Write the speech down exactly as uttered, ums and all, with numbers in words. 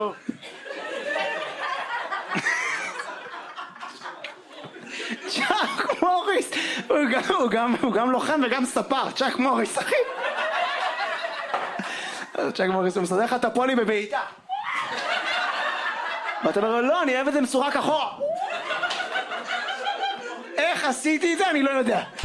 צ'אק מוריס, הוא גם, הוא גם, הוא גם לוחם וגם ספר, צ'אק מוריס, אחי. צ'אק מוריס, הוא מסדר לך את הפוני בבעיטה. ואתה אומר לו, לא, אני אוהב את זה מסורק אחורה. איך עשיתי את זה? אני לא יודע.